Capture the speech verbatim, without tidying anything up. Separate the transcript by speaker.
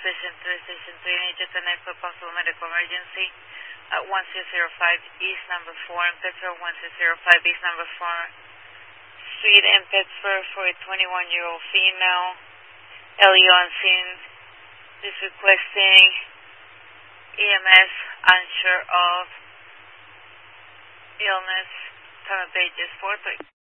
Speaker 1: Station three, Station three, need to connect for possible medical emergency at one six zero five East Number four in Pittsburgh, one six zero five East Number four Street in Pittsburgh for a twenty-one-year-old female. L E O on scene is requesting E M S unsure of illness. Time of page is four three.